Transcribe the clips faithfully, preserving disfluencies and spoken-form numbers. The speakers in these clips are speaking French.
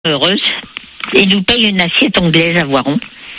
heureuse. Il nous paye une assiette anglaise à Voiron.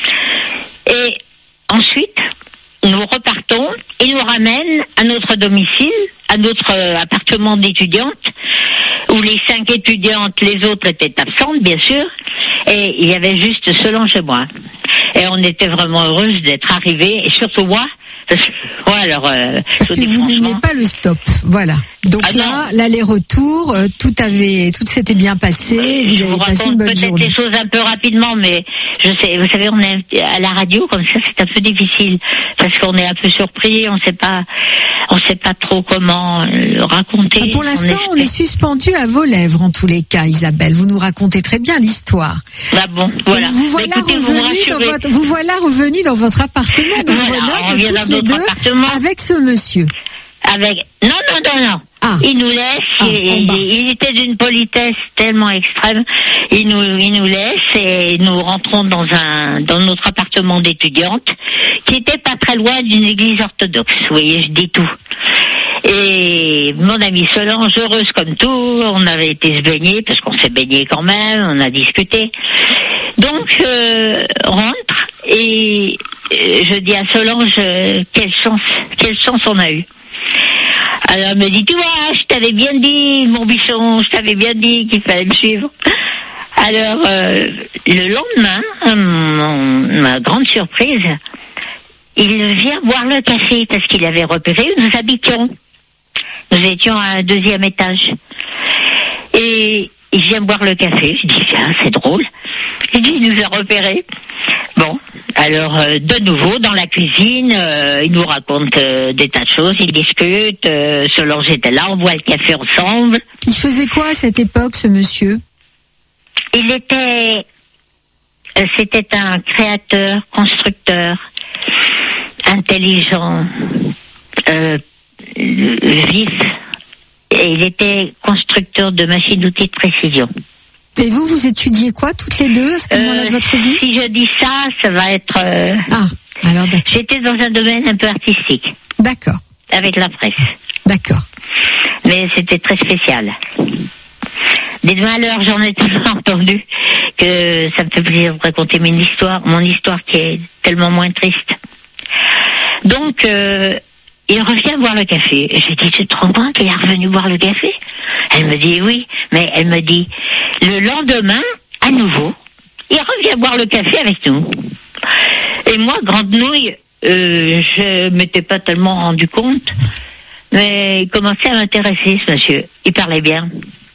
Et ensuite, nous repartons. Il nous ramène à notre domicile, à notre euh, appartement d'étudiante, où les cinq étudiantes, les autres étaient absentes, bien sûr. Et il y avait juste Solange et moi. Et on était vraiment heureuses d'être arrivés, et surtout moi. Ouais, alors, euh, Parce que vous n'aimez pas le stop, voilà. Donc ah là, l'aller-retour, euh, tout avait, tout s'était bien passé. Euh, vous je avez vous passé une bonne peut-être journée. des choses un peu rapidement, mais je sais, vous savez, on est à la radio comme ça, c'est un peu difficile parce qu'on est un peu surpris, on sait pas, on sait pas trop comment euh, raconter. Ah, pour l'instant, on est... on est suspendu à vos lèvres en tous les cas, Isabelle. Vous nous racontez très bien l'histoire. Ah bon, voilà. Donc, vous voilà écoutez, revenu vous, dans votre, vous voilà revenu dans votre appartement de Grenoble, voilà, toutes les deux, appartement. avec ce monsieur. Avec non non non non. Ah. Il nous laisse. Ah, il, il, il était d'une politesse tellement extrême. Il nous il nous laisse et nous rentrons dans un dans notre appartement d'étudiante qui était pas très loin d'une église orthodoxe. Vous voyez, je dis tout. Et mon amie Solange, heureuse comme tout, on avait été se baigner parce qu'on s'est baigné quand même, on a discuté. Donc euh, on rentre et je dis à Solange euh, quelle chance, quelle chance on a eu. Alors elle me dit, tu vois, je t'avais bien dit, mon bichon, je t'avais bien dit qu'il fallait me suivre. Alors euh, le lendemain, à mon, ma grande surprise, il vient boire le café parce qu'il avait repéré où nous habitions. Nous étions à un deuxième étage. Et il vient boire le café. Je dis, tiens, c'est drôle. Il dit, il nous a repérés. Bon, alors euh, de nouveau dans la cuisine, euh, il nous raconte euh, des tas de choses, il discute, euh, Solange était là, on boit le café ensemble. Il faisait quoi à cette époque, ce monsieur ? Il était, euh, c'était un créateur, constructeur, intelligent, euh, vif, et il était constructeur de machines-outils de précision. Et vous, vous étudiez quoi, toutes les deux, à ce moment-là euh, de votre vie ? Si je dis ça, ça va être... Euh, ah, alors d'accord. J'étais dans un domaine un peu artistique. D'accord. Avec la presse. D'accord. Mais c'était très spécial. Des malheurs, j'en ai toujours entendu, que ça me fait plaisir de raconter mon histoire, mon histoire qui est tellement moins triste. Donc, euh, il revient boire le café. Et j'ai dit, tu te rends compte qu'il est revenu boire le café ? Elle me dit oui, mais elle me dit, le lendemain, à nouveau, il revient boire le café avec nous. Et moi, grande nouille, euh, je m'étais pas tellement rendu compte, mais il commençait à m'intéresser, ce monsieur. Il parlait bien.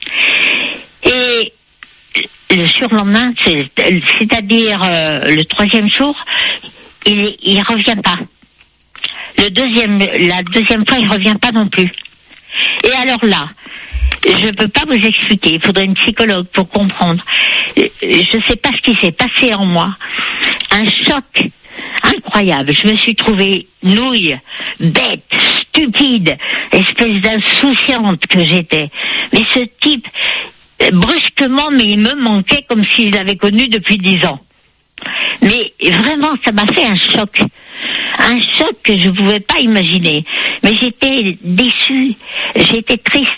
Et le surlendemain, c'est, c'est-à-dire euh, le troisième jour, il, il revient pas. Le deuxième, la deuxième fois, il revient pas non plus. Et alors là, je peux pas vous expliquer. Il faudrait une psychologue pour comprendre. Je sais pas ce qui s'est passé en moi. Un choc incroyable. Je me suis trouvée nouille, bête, stupide, espèce d'insouciante que j'étais. Mais ce type, brusquement, mais il me manquait comme s'il l'avait connu depuis dix ans. Mais vraiment, ça m'a fait un choc. Un choc que je ne pouvais pas imaginer. Mais j'étais déçue, j'étais triste.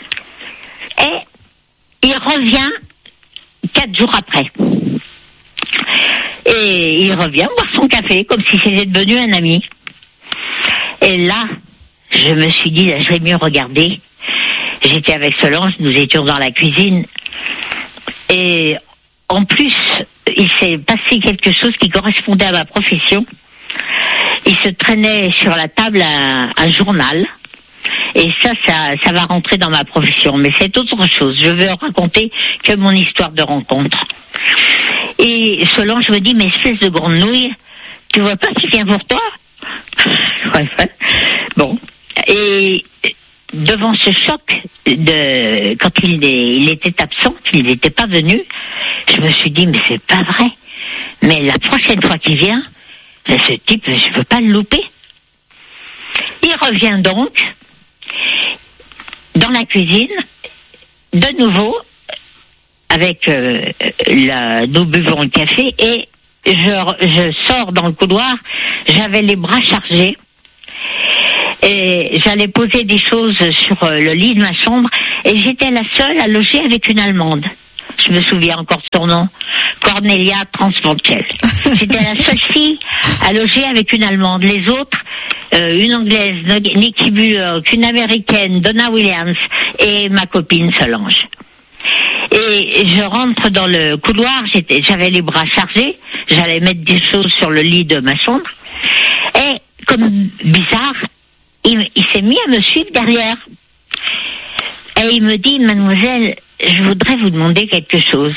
Et il revient quatre jours après. Et il revient boire son café comme si c'était devenu un ami. Et là, je me suis dit, je vais mieux regarder. J'étais avec Solange, nous étions dans la cuisine. Et en plus, il s'est passé quelque chose qui correspondait à ma profession. Il se traînait sur la table un, un journal. Et ça, ça, ça va rentrer dans ma profession. Mais c'est autre chose. Je veux raconter que mon histoire de rencontre. Et Solange me dit, mais espèce de grande nouille, tu vois pas qu'il vient pour toi ? Ouais, ouais. Bon. Et devant ce choc de quand il, est, il était absent, qu'il n'était pas venu, je me suis dit, mais c'est pas vrai. Mais la prochaine fois qu'il vient, ce type, je ne peux pas le louper. Il revient donc dans la cuisine, de nouveau, avec euh, la, nous buvons le café, et je, je sors dans le couloir, j'avais les bras chargés, et j'allais poser des choses sur le lit de ma chambre, et j'étais la seule à loger avec une Allemande. je me souviens encore de son nom, Cornelia Transmantel. C'était la seule fille à loger avec une Allemande. Les autres, euh, une Anglaise, Nikki Bullock, une Américaine, Donna Williams, et ma copine Solange. Et je rentre dans le couloir, j'étais, j'avais les bras chargés, j'allais mettre des choses sur le lit de ma chambre, et comme bizarre, il, il s'est mis à me suivre derrière. Et il me dit, mademoiselle, je voudrais vous demander quelque chose.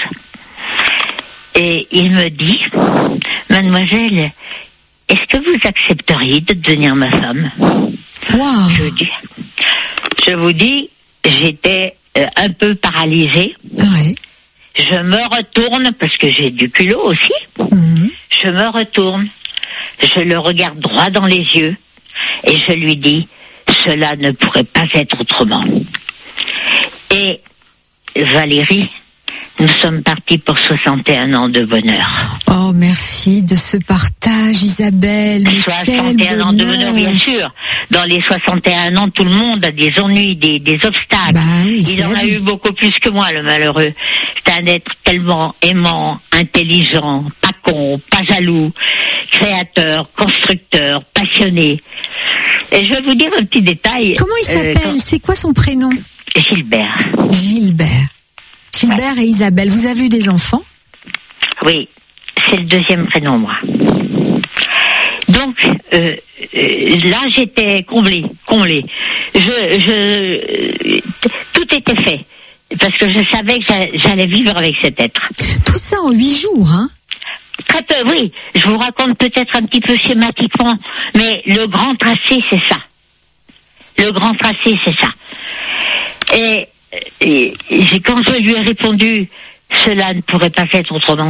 Et il me dit, mademoiselle, est-ce que vous accepteriez de devenir ma femme? Wow. Je, dis, je vous dis, j'étais euh, un peu paralysée. Ouais. Je me retourne, parce que j'ai du culot aussi. Mmh. Je me retourne, je le regarde droit dans les yeux, et je lui dis, cela ne pourrait pas être autrement. Et Valérie, nous sommes partis pour soixante et un ans de bonheur. Oh, merci de ce partage, Isabelle. soixante et un ans de bonheur, bien sûr. Dans les soixante et un ans, tout le monde a des ennuis, des, des obstacles. Bah oui, il en a vie. eu beaucoup plus que moi, le malheureux. C'est un être tellement aimant, intelligent, pas con, pas jaloux, créateur, constructeur, passionné. Et je vais vous dire un petit détail. Comment il s'appelle? Euh, quand... C'est quoi son prénom? Gilbert. Gilbert. Gilbert et Isabelle, vous avez eu des enfants? Oui, c'est le deuxième prénom, moi. Donc, euh, euh, là, j'étais comblée, comblée. Je, je, tout était fait, parce que je savais que j'allais vivre avec cet être. Tout ça en huit jours, hein? Très peu, oui. Je vous raconte peut-être un petit peu schématiquement, mais le grand tracé, c'est ça. Le grand tracé, c'est ça. Et, et, et quand je lui ai répondu, cela ne pourrait pas être autrement.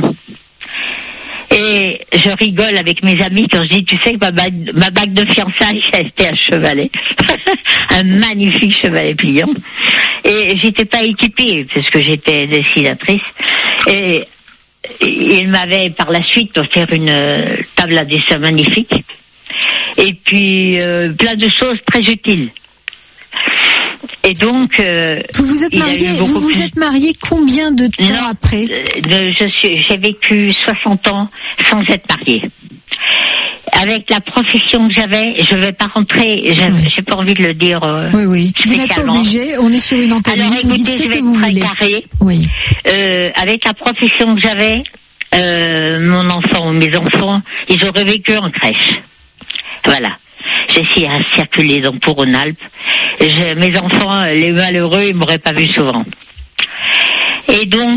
Et je rigole avec mes amis quand je dis, tu sais que ma bague, ma bague de fiançailles a été un chevalet. Un magnifique chevalet pliant. Et j'étais pas équipée, parce que j'étais dessinatrice. Et il m'avait par la suite offert une table à dessin magnifique. Et puis, euh, plein de choses très utiles. Et donc, euh, vous vous êtes marié, vous vous plus... êtes marié combien de temps non, après? euh, je suis, j'ai vécu soixante ans sans être mariée. Avec la profession que j'avais, je ne vais pas rentrer, j'ai, oui. j'ai pas envie de le dire. Euh, oui, oui. Vous n'êtes pas obligé, on est sur une antenne. Alors écoutez, vous dites je vais que vous être très voulez. carré. Oui. Euh, avec la profession que j'avais, euh, mon enfant ou mes enfants, ils auraient vécu en crèche. Voilà. J'ai à circuler dans pour Rhône-Alpes. Je, mes enfants, les malheureux, ils m'auraient pas vu souvent. Et donc,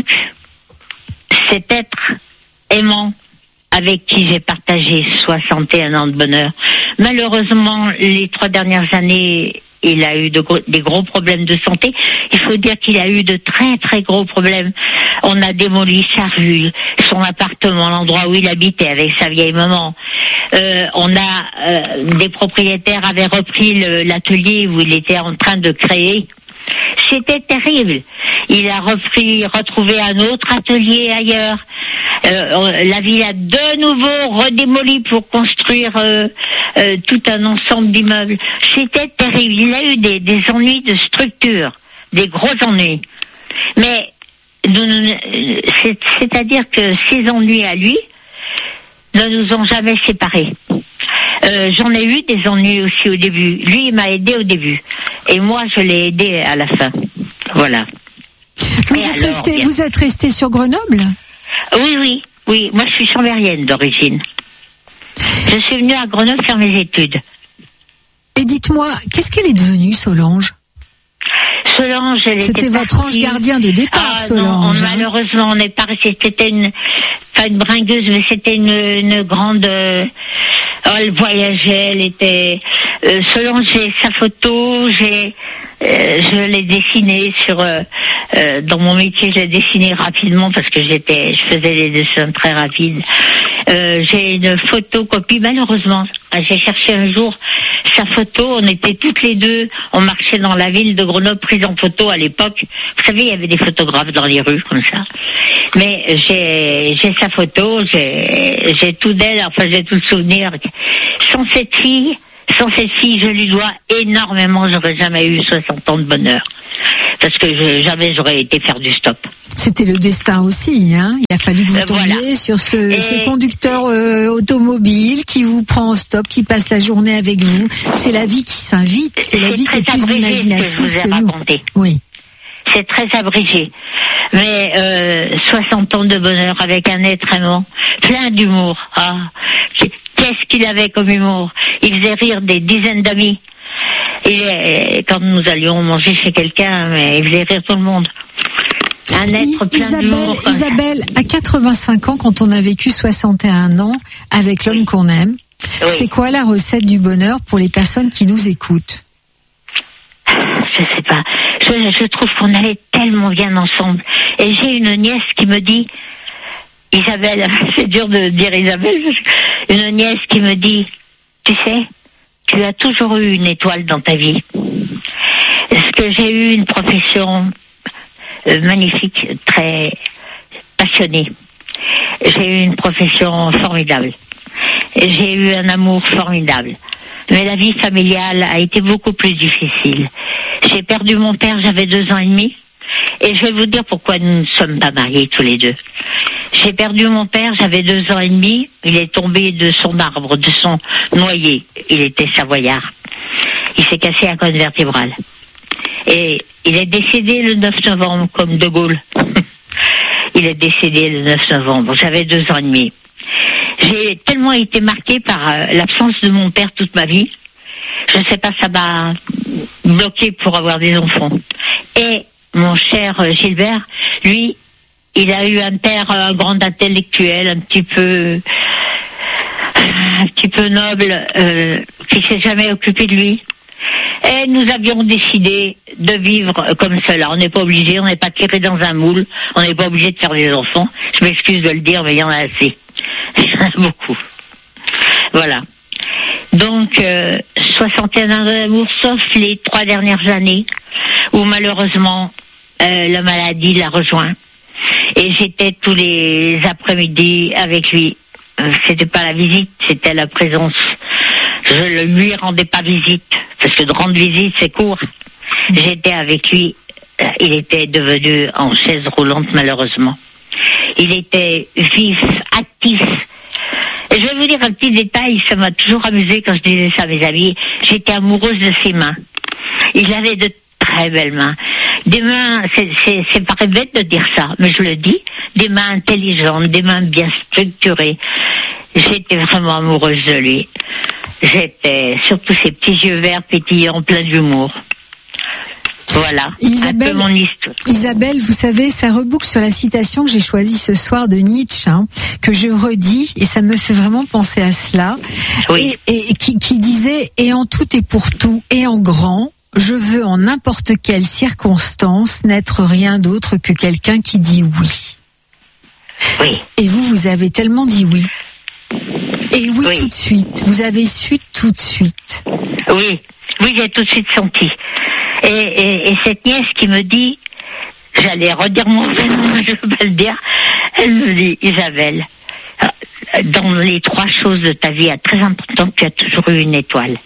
cet être aimant avec qui j'ai partagé soixante et un ans de bonheur, malheureusement, les trois dernières années, il a eu de gros, des gros problèmes de santé. Il faut dire qu'il a eu de très très gros problèmes. On a démoli sa rue, son appartement, l'endroit où il habitait avec sa vieille maman. Euh, on a euh, des propriétaires avaient repris le, l'atelier où il était en train de créer. C'était terrible. Il a repris, retrouvé un autre atelier ailleurs. Euh, la ville a de nouveau redémoli pour construire euh, euh, tout un ensemble d'immeubles. C'était terrible. Il a eu des, des ennuis de structure, des gros ennuis. Mais nous, c'est, c'est-à-dire que ces ennuis à lui ne nous ont jamais séparés. Euh, j'en ai eu des ennuis aussi au début. Lui, il m'a aidé au début. Et moi, je l'ai aidé à la fin. Voilà. Vous, êtes, alors, resté, vous êtes resté sur Grenoble ? Oui, oui, oui. Moi, je suis chambérienne d'origine. Je suis venue à Grenoble faire mes études. Et dites-moi, qu'est-ce qu'elle est devenue, Solange ? Solange, elle C'était était votre partie... ange gardien de départ, ah, Solange. Non, on, hein. Malheureusement, on n'est pas resté. C'était une, pas une bringueuse, mais c'était une, une grande. Euh, oh, elle voyageait, elle était. Euh, Solange, j'ai sa photo, j'ai, euh, je l'ai dessinée sur. Euh, euh, dans mon métier, je l'ai dessinée rapidement parce que j'étais, je faisais des dessins très rapides. Euh, j'ai une photocopie, malheureusement. J'ai cherché un jour sa photo, on était toutes les deux, on marchait dans la ville de Grenoble, prise en photo à l'époque. Vous savez, il y avait des photographes dans les rues comme ça. Mais j'ai, j'ai sa photo, j'ai, j'ai tout d'elle, enfin j'ai tout le souvenir. Sans cette fille, sans cette fille, je lui dois énormément, j'aurais jamais eu soixante ans de bonheur. parce que je, jamais j'aurais été faire du stop. C'était le destin aussi, hein. Il a fallu que vous tombiez voilà. sur ce, Et... ce conducteur euh, automobile qui vous prend au stop, qui passe la journée avec vous. C'est la vie qui s'invite, c'est la vie qui est plus imaginative que, que nous. Raconté. Oui. C'est très abrégé. Mais euh, soixante ans de bonheur avec un être aimant, plein d'humour. Ah, qu'est-ce qu'il avait comme humour. Il faisait rire des dizaines d'amis. Et quand nous allions manger chez quelqu'un, mais il faisait rire tout le monde. Un être plein Isabelle, d'humour. Isabelle, à quatre-vingt-cinq ans, quand on a vécu soixante et un ans avec l'homme oui. qu'on aime, oui. c'est quoi la recette du bonheur pour les personnes qui nous écoutent? Je sais pas. Je, je trouve qu'on allait tellement bien ensemble. Et j'ai une nièce qui me dit, Isabelle, c'est dur de dire Isabelle, une nièce qui me dit, tu sais, tu as toujours eu une étoile dans ta vie. Est-ce que j'ai eu une profession euh, magnifique, très passionnée. J'ai eu une profession formidable. J'ai eu un amour formidable. Mais la vie familiale a été beaucoup plus difficile. J'ai perdu mon père, j'avais deux ans et demi. Et je vais vous dire pourquoi nous ne sommes pas mariés tous les deux. J'ai perdu mon père, j'avais deux ans et demi. Il est tombé de son arbre, de son noyer. Il était savoyard. Il s'est cassé la colonne vertébrale. Et il est décédé le neuf novembre, comme De Gaulle. Il est décédé le neuf novembre. J'avais deux ans et demi. J'ai tellement été marquée par euh, l'absence de mon père toute ma vie. Je ne sais pas, ça m'a bloqué pour avoir des enfants. Et mon cher euh, Gilbert, lui, il a eu un père, un grand intellectuel, un petit peu, un petit peu noble, euh, qui s'est jamais occupé de lui. Et nous avions décidé de vivre comme cela. On n'est pas obligé, on n'est pas tiré dans un moule, on n'est pas obligé de faire des enfants. Je m'excuse de le dire, mais il y en a assez. Il y en a beaucoup. Voilà. Donc, euh, soixante et un ans d'amour, sauf les trois dernières années, où malheureusement, euh, la maladie l'a rejoint. Et j'étais tous les après-midi avec lui. Euh, c'était pas la visite, c'était la présence. Je ne lui rendais pas visite, parce que de rendre visite, c'est court. J'étais avec lui. Il était devenu en chaise roulante, malheureusement. Il était vif, actif. Et je vais vous dire un petit détail, ça m'a toujours amusé quand je disais ça à mes amis. J'étais amoureuse de ses mains. Il avait de très belles mains. Des mains, c'est, c'est, c'est paraît bête de dire ça, mais je le dis, des mains intelligentes, des mains bien structurées. J'étais vraiment amoureuse de lui. J'étais, surtout ses petits yeux verts pétillants, pleins d'humour. Voilà, Isabelle, un peu mon histoire. Isabelle, vous savez, ça reboucle sur la citation que j'ai choisie ce soir de Nietzsche, hein, que je redis, et ça me fait vraiment penser à cela, oui. et, et qui, qui disait « Et en tout et pour tout, et en grand, je veux en n'importe quelle circonstance n'être rien d'autre que quelqu'un qui dit oui. » Oui. Et vous, vous avez tellement dit oui. Et oui, oui, tout de suite. Vous avez su tout de suite. Oui, oui, j'ai tout de suite senti. Et, et, et cette nièce qui me dit, j'allais redire mon prénom, je ne peux pas le dire, elle me dit, Isabelle, dans les trois choses de ta vie, très importantes, tu as toujours eu une étoile.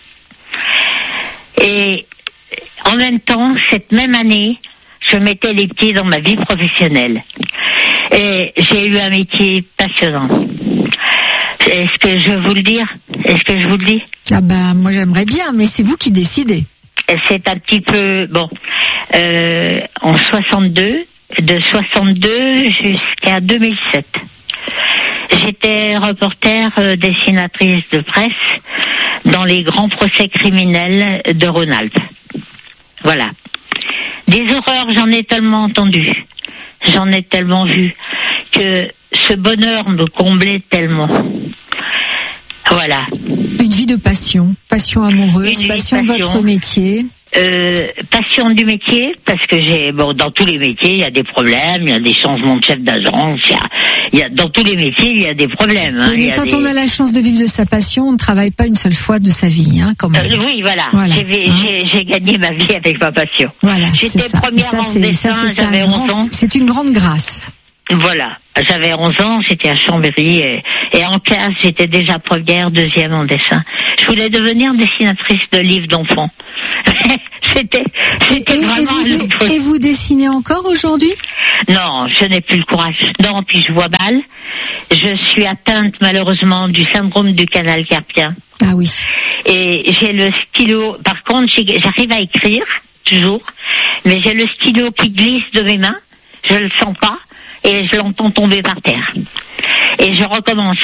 Et en même temps, cette même année, je mettais les pieds dans ma vie professionnelle. Et j'ai eu un métier passionnant. Est-ce que je veux vous le dire? Est-ce que je vous le dis? Ah ben, moi j'aimerais bien, mais c'est vous qui décidez. C'est un petit peu, bon, euh, en soixante-deux, de soixante-deux jusqu'à deux mille sept. J'étais reporter, euh, dessinatrice de presse dans les grands procès criminels de Rhône-Alpes. Voilà. Des horreurs, j'en ai tellement entendu, j'en ai tellement vu, que ce bonheur me comblait tellement. Voilà. Une vie de passion, passion amoureuse, Une passion de votre métier. Euh, passion du métier, parce que j'ai, bon, dans tous les métiers, il y a des problèmes, il y a des changements de chef d'agence, il y a, il y a, dans tous les métiers, il y a des problèmes. Hein, oui, mais quand des... on a la chance de vivre de sa passion, on ne travaille pas une seule fois de sa vie, hein, quand même. Euh, oui, voilà. voilà j'ai, hein. j'ai, j'ai gagné ma vie avec ma passion. Voilà, J'étais première ça, en dessin, ça, j'avais onze ans. C'est une grande grâce. Voilà. J'avais onze ans, j'étais à Chambéry et, et en classe, j'étais déjà première, deuxième en dessin. Je voulais devenir dessinatrice de livres d'enfants. c'était, c'était et, vraiment. Et vous, et vous dessinez encore aujourd'hui? Non, je n'ai plus le courage. Non, puis je vois mal. Je suis atteinte malheureusement du syndrome du canal carpien. Ah oui. Et j'ai le stylo. Par contre, j'arrive à écrire toujours, mais j'ai le stylo qui glisse de mes mains. Je le sens pas et je l'entends tomber par terre. Et je recommence.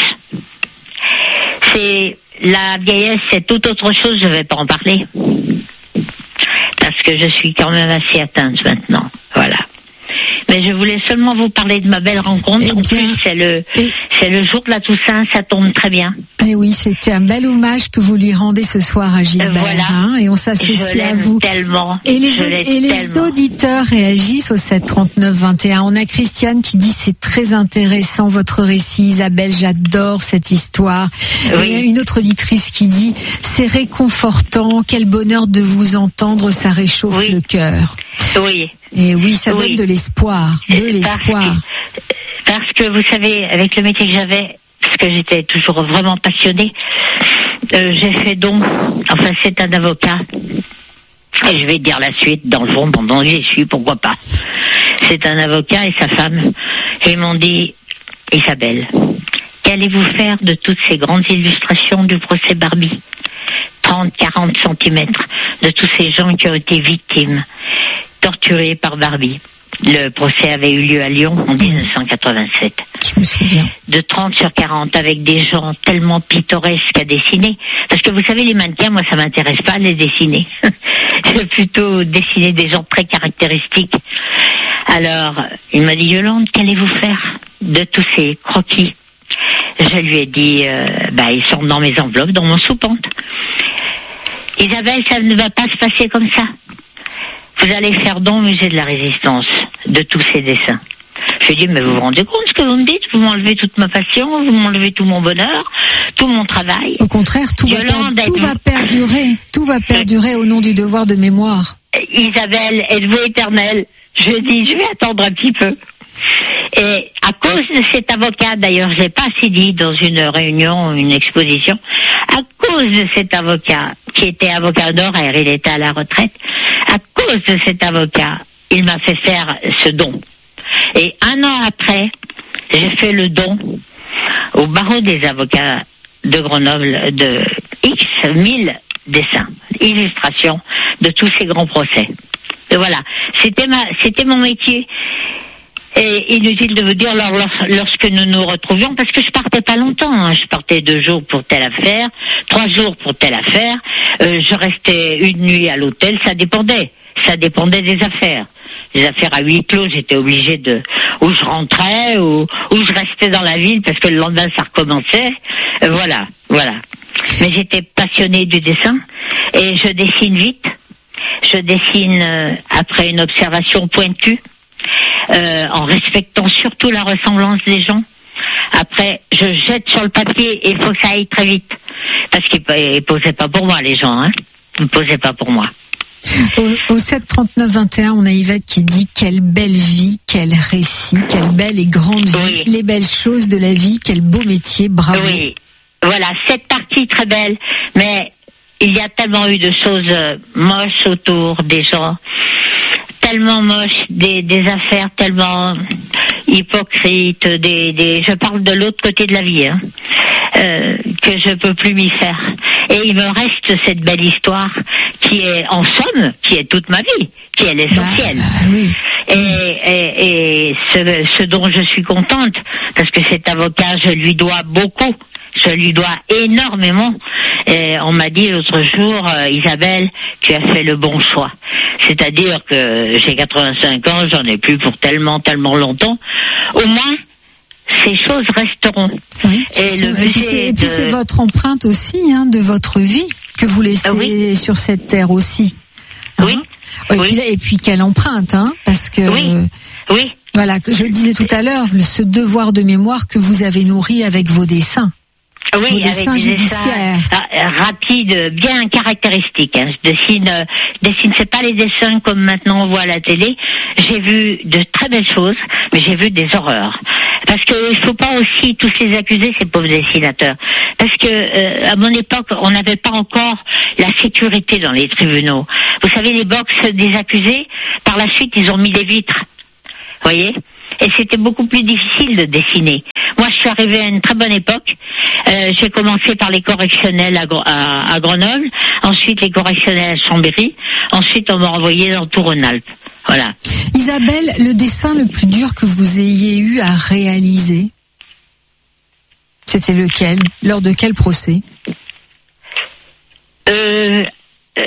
C'est la vieillesse, c'est tout autre chose. Je vais pas en parler parce que je suis quand même assez atteinte maintenant. Voilà. Mais je voulais seulement vous parler de ma belle rencontre. Eh en bien, plus, c'est le, et... c'est le jour de la Toussaint, ça tombe très bien. Et oui, c'était un bel hommage que vous lui rendez ce soir à Gilbert. Voilà. Hein, et on s'associe à vous. Tellement. Et les, je et les tellement. auditeurs réagissent au sept trente-neuf vingt et un. On a Christiane qui dit c'est très intéressant votre récit, Isabelle, j'adore cette histoire. Oui. Et une autre auditrice qui dit c'est réconfortant, quel bonheur de vous entendre, ça réchauffe oui. le cœur. Oui. Et oui, ça donne oui. de l'espoir, de l'espoir. Parce que, parce que vous savez, avec le métier que j'avais, parce que j'étais toujours vraiment passionnée, euh, j'ai fait don, enfin c'est un avocat, et je vais dire la suite, dans le fond, pendant que j'y suis, pourquoi pas. C'est un avocat et sa femme, et ils m'ont dit, Isabelle, qu'allez-vous faire de toutes ces grandes illustrations du procès Barbie, trente à quarante centimètres, de tous ces gens qui ont été victimes, torturés par Barbie. Le procès avait eu lieu à Lyon en dix-neuf cent quatre-vingt-sept. Je me souviens. De trente sur quarante, avec des gens tellement pittoresques à dessiner. Parce que vous savez, les mannequins, moi, ça m'intéresse pas à les dessiner. Je vais plutôt dessiner des gens très caractéristiques. Alors, il m'a dit, Yolande, qu'allez-vous faire de tous ces croquis? Je lui ai dit, euh, bah, ils sont dans mes enveloppes, dans mon soupente. Isabelle, ça ne va pas se passer comme ça. Vous allez faire don au musée de la Résistance de tous ces dessins. Je lui ai dit, mais vous vous rendez compte ce que vous me dites? Vous m'enlevez toute ma passion, vous m'enlevez tout mon bonheur, tout mon travail. Au contraire, tout, Yolande, va, per- tout va perdurer, tout va perdurer au nom du devoir de mémoire. Isabelle, êtes-vous éternelle? Je lui ai dit, je vais attendre un petit peu. Et à cause de cet avocat, d'ailleurs, je l'ai pas assez dit dans une réunion, une exposition, à cause de cet avocat, qui était avocat d'honoraire, il était à la retraite, à cause de cet avocat, il m'a fait faire ce don. Et un an après, j'ai fait le don au barreau des avocats de Grenoble de X mille dessins, illustrations de tous ces grands procès. Et voilà, c'était ma, c'était mon métier. Et inutile de vous dire lors, lorsque nous nous retrouvions, parce que je partais pas longtemps, hein. Je partais deux jours pour telle affaire, trois jours pour telle affaire, euh, je restais une nuit à l'hôtel, ça dépendait, ça dépendait des affaires. Les affaires à huis clos, j'étais obligée de, où je rentrais, ou, où je restais dans la ville, parce que le lendemain ça recommençait, euh, voilà, voilà. Mais j'étais passionnée du dessin, et je dessine vite, je dessine euh, après une observation pointue, Euh, en respectant surtout la ressemblance des gens. Après, je jette sur le papier et il faut que ça aille très vite. Parce qu'ils ne posaient pas pour moi, les gens. Hein. Ils ne posaient pas pour moi. Au, au sept trente-neuf vingt et un, on a Yvette qui dit « Quelle belle vie, quel récit, quelle belle et grande vie, oui. Les belles choses de la vie, quel beau métier, bravo. » Oui, voilà, cette partie très belle. Mais il y a tellement eu de choses moches autour des gens. Tellement moche, des, des affaires tellement hypocrites, des, des, je parle de l'autre côté de la vie, hein, euh, que je peux plus m'y faire. Et il me reste cette belle histoire qui est, en somme, qui est toute ma vie, qui est l'essentiel. Bah, oui. Et, et, et ce, ce dont je suis contente, parce que cet avocat, je lui dois beaucoup. Je lui dois énormément. Et on m'a dit l'autre jour, euh, Isabelle, tu as fait le bon choix. C'est-à-dire que j'ai quatre-vingt-cinq ans, j'en ai plus pour tellement, tellement longtemps. Au moins, ces choses resteront. Oui, et, le et puis, c'est, et puis de... c'est votre empreinte aussi, hein, de votre vie que vous laissez oui. sur cette terre aussi. Hein, oui. Et, oui. Puis, et puis quelle empreinte, hein, parce que. Oui. Oui. Voilà, que je le disais tout à l'heure, ce devoir de mémoire que vous avez nourri avec vos dessins. Oui, vos dessins avec des judiciaires. Dessins rapides, bien caractéristiques. Hein. Je dessine, euh, dessine, c'est pas les dessins comme maintenant on voit à la télé. J'ai vu de très belles choses, mais j'ai vu des horreurs. Parce que il faut pas aussi tous les accuser, ces pauvres dessinateurs. Parce que euh, à mon époque, on n'avait pas encore la sécurité dans les tribunaux. Vous savez, les box des accusés, par la suite, ils ont mis des vitres. Vous voyez ? Et c'était beaucoup plus difficile de dessiner. Moi, je suis arrivée à une très bonne époque. Euh, j'ai commencé par les correctionnels à, à, à Grenoble, ensuite les correctionnels à Chambéry, ensuite on m'a envoyé dans tout Rhône-Alpes. Voilà. Isabelle, le dessin le plus dur que vous ayez eu à réaliser, c'était lequel? Lors de quel procès? Euh... euh,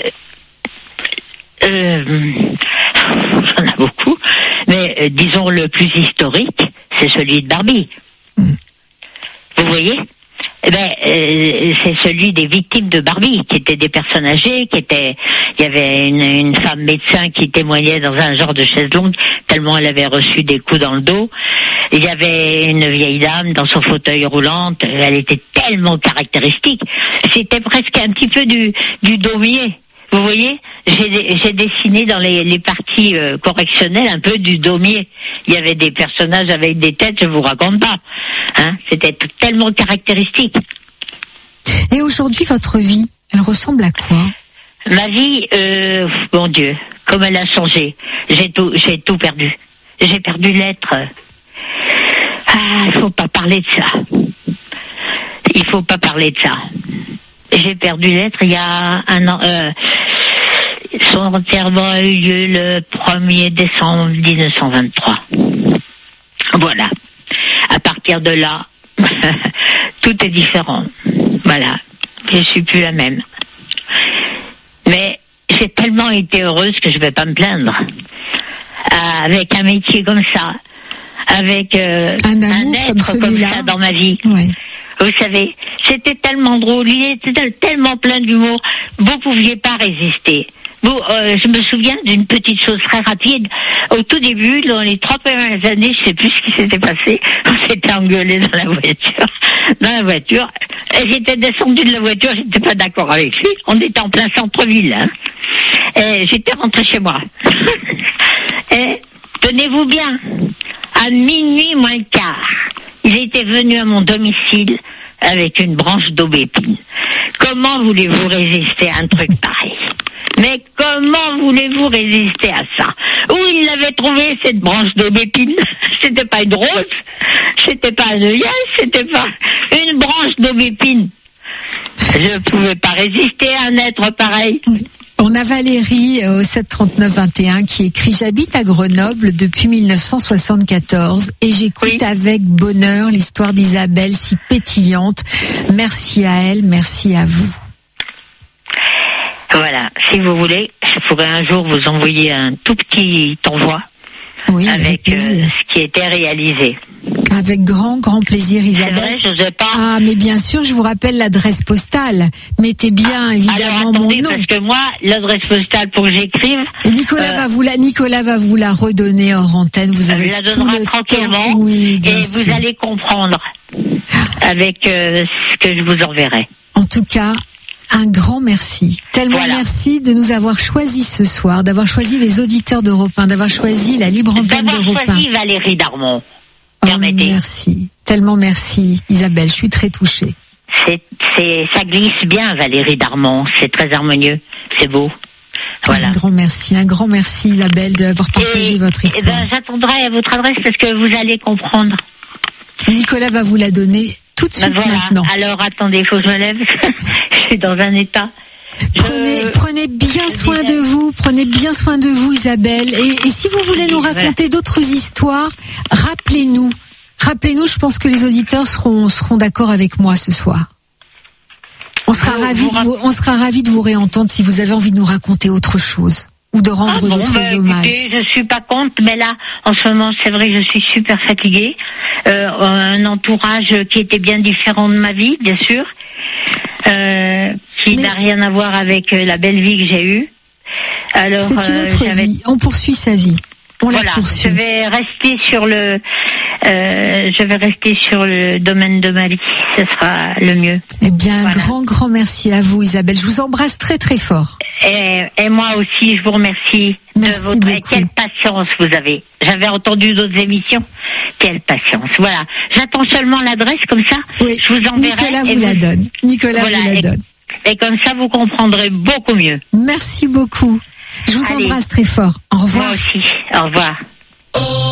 euh J'en ai beaucoup, mais euh, disons le plus historique, c'est celui de Barbie. Mmh. Vous voyez ? Eh ben, euh, c'est celui des victimes de Barbie, qui étaient des personnes âgées, qui étaient. Il y avait une, une femme médecin qui témoignait dans un genre de chaise longue, tellement elle avait reçu des coups dans le dos. Il y avait une vieille dame dans son fauteuil roulant, elle était tellement caractéristique. C'était presque un petit peu du, du daumier. Vous voyez, j'ai, j'ai dessiné dans les, les parties euh, correctionnelles un peu du daumier. Il y avait des personnages avec des têtes, je vous raconte pas. Hein, c'était t- tellement caractéristique. Et aujourd'hui, votre vie, elle ressemble à quoi? Ma vie, euh, mon Dieu, comme elle a changé. J'ai tout, j'ai tout perdu. J'ai perdu l'être. Ah, il faut pas parler de ça. Il faut pas parler de ça. J'ai perdu l'être il y a un an. Euh, son enterrement a eu lieu le premier décembre dix-neuf cent vingt-trois. Voilà. À partir de là, tout est différent. Voilà. Je suis plus la même. Mais j'ai tellement été heureuse que je vais pas me plaindre. Euh, avec un métier comme ça, avec euh, un, un être comme, comme ça dans ma vie. Oui. Vous savez, c'était tellement drôle, il était tellement plein d'humour, vous pouviez pas résister. Vous, euh, je me souviens d'une petite chose très rapide. Au tout début, dans les trois premières années, je sais plus ce qui s'était passé. On s'était engueulé dans la voiture. Dans la voiture. Et j'étais descendue de la voiture, j'étais pas d'accord avec lui. On était en plein centre-ville, hein. Et j'étais rentrée chez moi. Et, tenez-vous bien, à minuit moins le quart, il était venu à mon domicile avec une branche d'aubépine. Comment voulez-vous résister à un truc pareil? Mais comment voulez-vous résister à ça? Où il l'avait trouvé, cette branche d'aubépine? C'était pas une rose, c'était pas un œillet, c'était pas une branche d'aubépine. Je pouvais pas résister à un être pareil. On a Valérie au sept trente-neuf vingt et un qui écrit « J'habite à Grenoble depuis dix-neuf cent soixante-quatorze et j'écoute oui. avec bonheur l'histoire d'Isabelle si pétillante. Merci à elle, merci à vous. » Voilà, si vous voulez, je pourrais un jour vous envoyer un tout petit envoi oui, avec, avec euh, ce qui était réalisé. Avec grand, grand plaisir, Isabelle. C'est vrai, je sais pas. Ah, mais bien sûr, je vous rappelle l'adresse postale. Mettez bien, ah, évidemment, alors, attendez, mon nom. Parce que moi, l'adresse postale pour que j'écrive. Et Nicolas euh, va vous la, Nicolas va vous la redonner hors antenne. Vous avez la tout le tranquillement. temps. Oui, et sûr. Vous allez comprendre avec euh, ce que je vous enverrai. En tout cas, un grand merci. Tellement voilà. Merci de nous avoir choisis ce soir, d'avoir choisi les auditeurs d'Europe un, d'avoir choisi la libre antenne d'Europe un. D'avoir choisi Valérie Darmon. Oh, merci. Tellement merci, Isabelle. Je suis très touchée. C'est, c'est, ça glisse bien, Valérie Darmon. C'est très harmonieux. C'est beau. Voilà. Un grand merci. Un grand merci, Isabelle, d'avoir partagé et, votre histoire. Et ben, j'attendrai votre adresse parce que vous allez comprendre. Nicolas va vous la donner tout de suite ben voilà. maintenant. Alors, attendez, il faut que je me lève. Je suis dans un état. Prenez, je... prenez bien soin de vous, prenez bien soin de vous, Isabelle. Et, et si vous voulez nous raconter d'autres histoires, rappelez-nous. Rappelez-nous, je pense que les auditeurs seront, seront d'accord avec moi ce soir. On sera vous, ravis vous de vous, on sera ravis de vous réentendre si vous avez envie de nous raconter autre chose ou de rendre ah bon, d'autres bah, hommages. Écoutez, je suis pas contre, mais là, en ce moment, c'est vrai que je suis super fatiguée. Euh, un entourage qui était bien différent de ma vie, bien sûr. Euh, qui mais... n'a rien à voir avec la belle vie que j'ai eue. Alors, c'est une autre euh, vie. On poursuit sa vie. On voilà, la poursuit. Je vais rester sur le euh, je vais rester sur le domaine de ma vie. Ce sera le mieux. Eh bien, voilà. grand, grand merci à vous, Isabelle. Je vous embrasse très, très fort. Et, et moi aussi, je vous remercie merci de votre... beaucoup. Quelle patience vous avez. J'avais entendu d'autres émissions. Quelle patience. Voilà. J'attends seulement l'adresse, comme ça. Oui. Je vous enverrai. Nicolas vous, vous la donne. Nicolas voilà. vous la et, donne. Et comme ça, vous comprendrez beaucoup mieux. Merci beaucoup. Je vous Allez. embrasse très fort. Au revoir. Moi aussi. Au revoir.